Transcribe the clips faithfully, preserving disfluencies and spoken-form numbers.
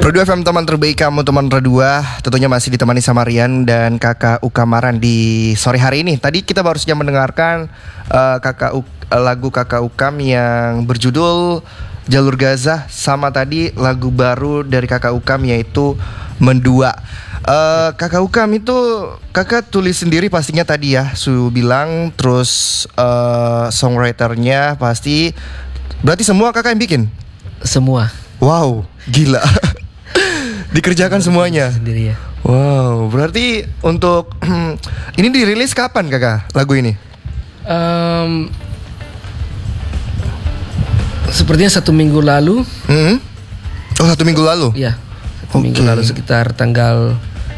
Rodu F M, teman terbaik kamu, teman Redua. Tentunya masih ditemani sama Rian dan kakak Ukamaran di sore hari ini. Tadi kita baru saja mendengarkan uh, kakak U, uh, lagu kakak Ukam yang berjudul Jalur Gaza, sama tadi lagu baru dari kakak Ukam yaitu Mendua. uh, Kakak Ukam itu kakak tulis sendiri pastinya tadi ya, Su bilang. Terus uh, songwriternya pasti. Berarti semua kakak yang bikin? Semua. Wow, gila. Dikerjakan semuanya sendiri ya. Wow, berarti untuk ini dirilis kapan kakak lagu ini? Um, sepertinya satu minggu lalu. Hmm? Oh, satu minggu lalu? Iya, satu okay. minggu lalu sekitar tanggal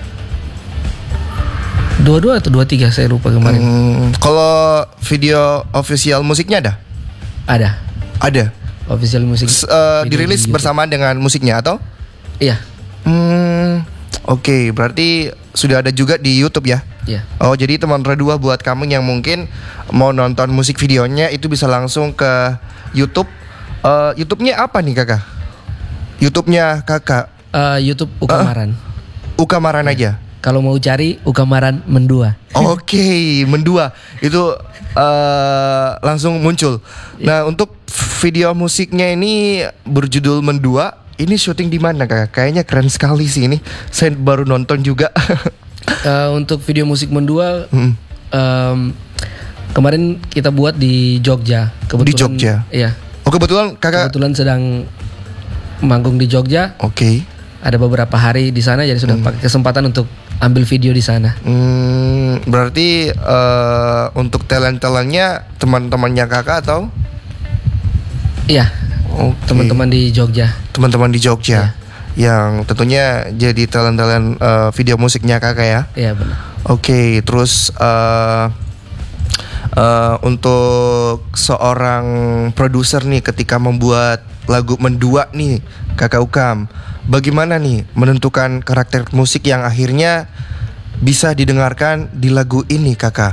dua puluh dua atau dua puluh tiga, saya lupa kemarin. Hmm, kalau video official musiknya ada? Ada. Ada. Official musik. S- uh, dirilis di bersamaan dengan musiknya atau? Iya. Hmm, oke, okay, berarti sudah ada juga di YouTube ya? Iya. Oh, jadi teman Redua, buat kamu yang mungkin mau nonton musik videonya itu bisa langsung ke YouTube. Uh, YouTube-nya apa nih kakak? YouTube-nya kakak? Uh, YouTube Ukamaran. Uh, Ukamaran ya. Aja. Kalau mau cari Ukamaran Mendua. Oke, okay, Mendua itu uh, langsung muncul. Ya. Nah, untuk video musiknya ini berjudul Mendua. Ini syuting di mana kakak? Kayaknya keren sekali sih ini. Saya baru nonton juga. uh, untuk video musik Mendua, hmm. um, kemarin kita buat di Jogja. Kebetulan, di Jogja. Iya. Oh, kebetulan kakak. Kebetulan sedang manggung di Jogja. Oke. Okay. Ada beberapa hari di sana, jadi sudah hmm. pakai kesempatan untuk ambil video di sana. Hmm, berarti uh, untuk talent-talentnya teman-temannya kakak atau? Iya. Okay. Teman-teman di Jogja. Teman-teman di Jogja, ya. Yang tentunya jadi talent-talent uh, video musiknya kakak ya. Iya, benar. Oke, okay, terus uh, uh, untuk seorang produser nih ketika membuat lagu Mendua nih, kakak Ukam, bagaimana nih menentukan karakter musik yang akhirnya bisa didengarkan di lagu ini kakak?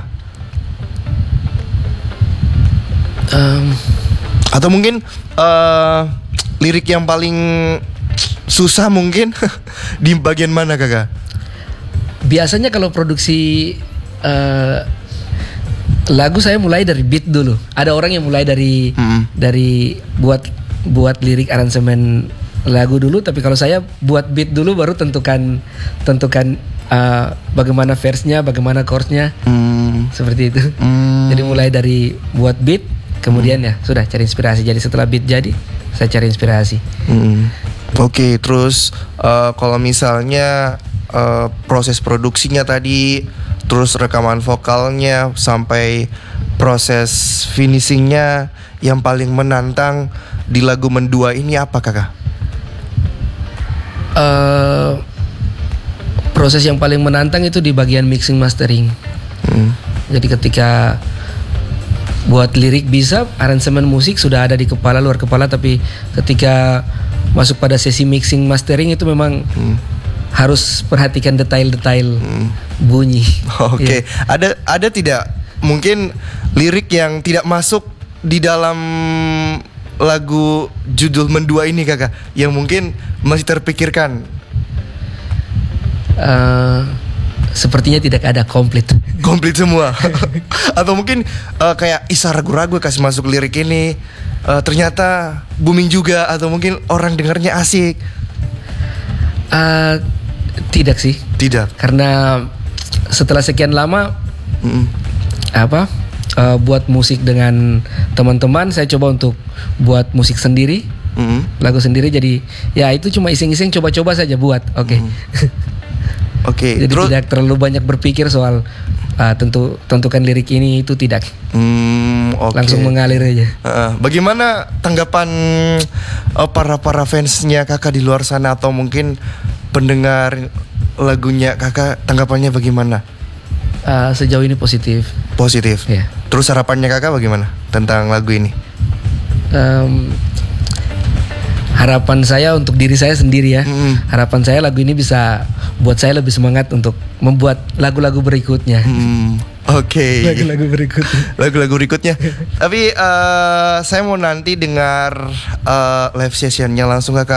Um, Atau mungkin uh, lirik yang paling susah mungkin di bagian mana kakak? Biasanya kalau produksi uh, lagu saya mulai dari beat dulu. Ada orang yang mulai dari hmm. dari buat buat lirik aransemen lagu dulu, tapi kalau saya buat beat dulu baru tentukan tentukan uh, bagaimana verse-nya, bagaimana chords-nya. Hmm. Seperti itu. Hmm. Jadi mulai dari buat beat, kemudian hmm. ya sudah cari inspirasi. Jadi setelah beat jadi, saya cari inspirasi. Hmm. Oke, okay, terus uh, kalau misalnya uh, proses produksinya tadi, terus rekaman vokalnya sampai proses finishingnya, yang paling menantang di lagu Mendua ini apa kakak? Uh, proses yang paling menantang itu di bagian mixing mastering. Hmm. Jadi ketika buat lirik bisa, aransemen musik sudah ada di kepala, luar kepala, tapi ketika masuk pada sesi mixing mastering itu memang hmm. harus perhatikan detail-detail hmm. bunyi. Oke, okay. yeah. ada ada tidak mungkin lirik yang tidak masuk di dalam lagu judul Mendua ini kakak, yang mungkin masih terpikirkan? Uh, Sepertinya tidak ada komplit. Komplit semua. Atau mungkin uh, kayak Isa ragu-ragu kasih masuk lirik ini, uh, ternyata booming juga, atau mungkin orang dengarnya asik. uh, Tidak sih. Tidak. Karena setelah sekian lama Mm-mm. apa uh, buat musik dengan teman-teman, saya coba untuk buat musik sendiri, mm-hmm. lagu sendiri. Jadi ya itu cuma iseng-iseng, coba-coba saja buat. Oke. Okay. Mm. Oke, okay, jadi terus, tidak terlalu banyak berpikir soal uh, tentu tentukan lirik ini itu, tidak. Hmm, okay. Langsung mengalir aja. Uh, bagaimana tanggapan uh, para para fansnya kakak di luar sana, atau mungkin pendengar lagunya kakak, tanggapannya bagaimana? Uh, sejauh ini positif. Positif. Ya. Terus harapannya kakak bagaimana tentang lagu ini? Um, Harapan saya untuk diri saya sendiri ya. Mm. Harapan saya lagu ini bisa buat saya lebih semangat untuk membuat lagu-lagu berikutnya. Mm. Oke. Okay. Lagu-lagu berikutnya. Lagu-lagu berikutnya. Tapi uh, saya mau nanti dengar uh, live sessionnya langsung kakak.